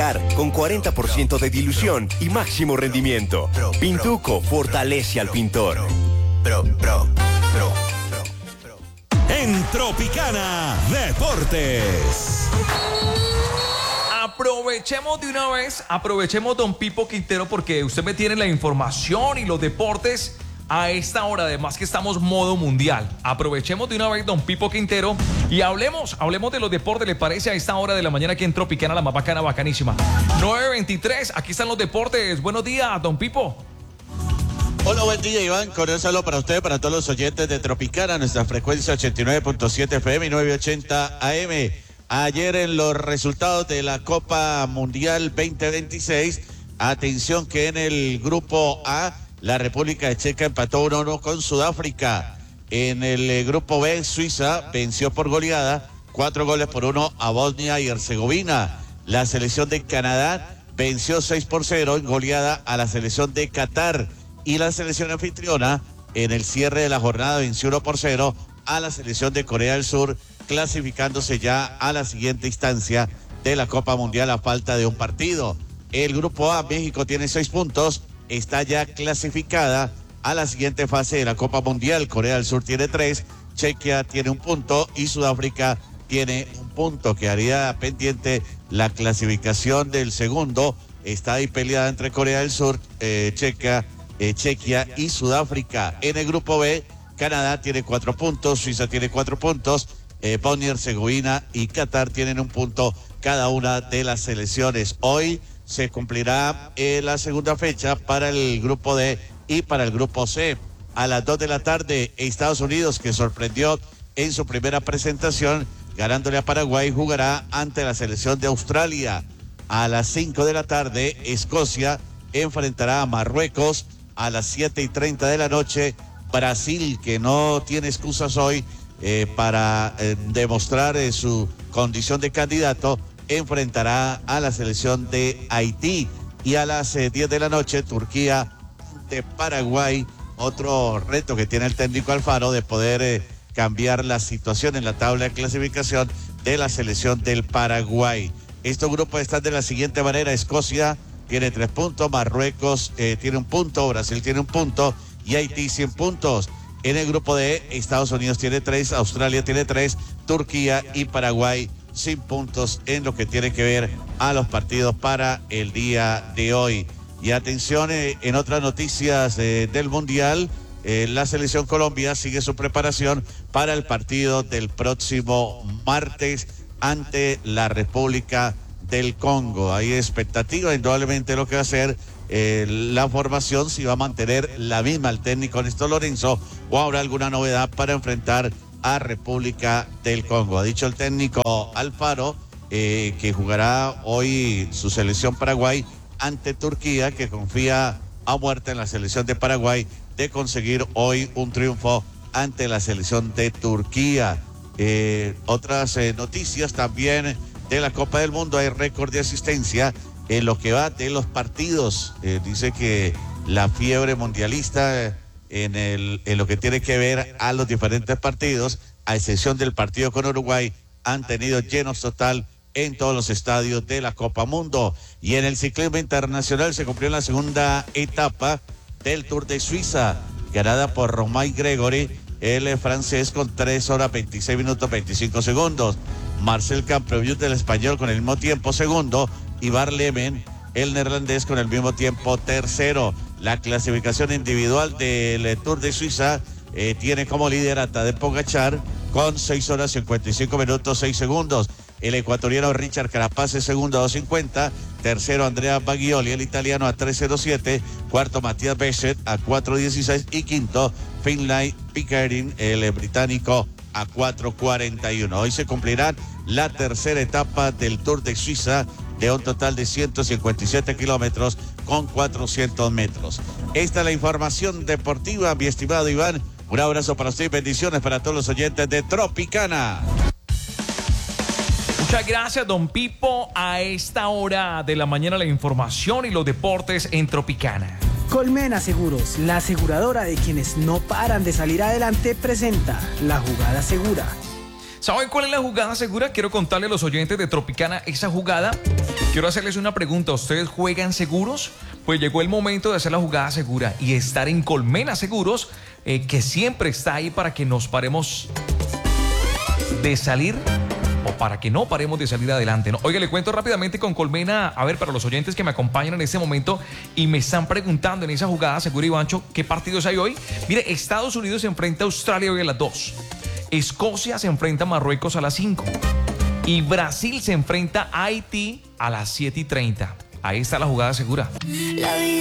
secar con 40% de dilución y máximo rendimiento. Pintuco fortalece al pintor. En Tropicana Deportes. Aprovechemos Don Pipo Quintero, porque usted me tiene la información y los deportes a esta hora, además que estamos modo mundial. Aprovechemos de una vez, Don Pipo Quintero, y hablemos de los deportes, ¿le parece? A esta hora de la mañana aquí en Tropicana, la más bacana, bacanísima. 9:23, aquí están los deportes. Buenos días, Don Pipo. Hola, buen día, Iván. Con un saludo para usted, para todos los oyentes de Tropicana, nuestra frecuencia 89.7 FM y 980 AM. Ayer en los resultados de la Copa Mundial 2026, atención que en el grupo A, la República de Checa empató 1-1 con Sudáfrica. En el grupo B, Suiza venció por goleada 4-1 a Bosnia y Herzegovina. La selección de Canadá venció 6-0 en goleada a la selección de Qatar. Y la selección anfitriona en el cierre de la jornada venció 1-0 a la selección de Corea del Sur, clasificándose ya a la siguiente instancia de la Copa Mundial a falta de un partido. El grupo A, México tiene 6 puntos, está ya clasificada a la siguiente fase de la Copa Mundial. Corea del Sur tiene 3, Chequia tiene 1 punto y Sudáfrica tiene 1 punto. Quedaría pendiente la clasificación del segundo. Está ahí peleada entre Corea del Sur, Chequia y Sudáfrica. En el grupo B, Canadá tiene 4 puntos, Suiza tiene 4 puntos, Bosnia y Herzegovina y Qatar tienen 1 punto cada una de las selecciones. Hoy se cumplirá la segunda fecha para el grupo D y para el grupo C. A las 2 de la tarde, Estados Unidos, que sorprendió en su primera presentación, ganándole a Paraguay, jugará ante la selección de Australia. A las 5 de la tarde, Escocia enfrentará a Marruecos. A las 7:30 de la noche, Brasil, que no tiene excusas hoy para demostrar su condición de candidato, enfrentará a la selección de Haití. Y a las 10 de la noche, Turquía de Paraguay. Otro reto que tiene el técnico Alfaro de poder cambiar la situación en la tabla de clasificación de la selección del Paraguay. Estos grupos están de la siguiente manera: Escocia tiene 3 puntos, Marruecos tiene 1 punto, Brasil tiene 1 punto y Haití 100 puntos. En el grupo D, Estados Unidos tiene 3, Australia tiene 3, Turquía y Paraguay sin puntos en lo que tiene que ver a los partidos para el día de hoy. Y atención, en otras noticias del Mundial, la selección Colombia sigue su preparación para el partido del próximo martes ante la República del Congo. Hay expectativa, indudablemente, lo que va a ser la formación, si va a mantener la misma el técnico Néstor Lorenzo o habrá alguna novedad para enfrentar a República del Congo. Ha dicho el técnico Alfaro que jugará hoy su selección Paraguay ante Turquía, que confía a muerte en la selección de Paraguay de conseguir hoy un triunfo ante la selección de Turquía. Otras noticias también de la Copa del Mundo: hay récord de asistencia en lo que va de los partidos. Dice que la fiebre mundialista en lo que tiene que ver a los diferentes partidos, a excepción del partido con Uruguay, han tenido llenos total en todos los estadios de la Copa Mundo. Y en el ciclismo internacional se cumplió la segunda etapa del Tour de Suiza, ganada por Romain Gregory, el francés, con 3 horas 26 minutos 25 segundos. Marcel Camprevius, del español, con el mismo tiempo segundo, y Bart Lemen, el neerlandés, con el mismo tiempo tercero. La clasificación individual del Tour de Suiza tiene como líder a Tadej Pogačar con 6 horas 55 minutos 6 segundos. El ecuatoriano Richard Carapaz es segundo a 2:50, tercero Andrea Bagioli, el italiano, a 3:07, cuarto Matías Bechet a 4:16 y quinto Finlay Pickering, el británico, a 4:41. Hoy se cumplirá la tercera etapa del Tour de Suiza, de un total de 157 kilómetros con 400 metros. Esta es la información deportiva, mi estimado Iván. Un abrazo para usted y bendiciones para todos los oyentes de Tropicana. Muchas gracias, don Pipo. A esta hora de la mañana, la información y los deportes en Tropicana. Colmena Seguros, la aseguradora de quienes no paran de salir adelante, presenta La Jugada Segura. ¿Saben cuál es la jugada segura? Quiero contarle a los oyentes de Tropicana esa jugada. Quiero hacerles una pregunta. ¿Ustedes juegan seguros? Pues llegó el momento de hacer la jugada segura y estar en Colmena Seguros, que siempre está ahí para que nos paremos de salir o para que no paremos de salir adelante, ¿no? Oiga, le cuento rápidamente con Colmena, a ver, para los oyentes que me acompañan en este momento y me están preguntando en esa jugada segura, Ivancho, ¿qué partidos hay hoy? Mire, Estados Unidos se enfrenta a Australia hoy a las 2. Escocia se enfrenta a Marruecos a las 5. Y Brasil se enfrenta a Haití a las 7:30. Ahí está la jugada segura.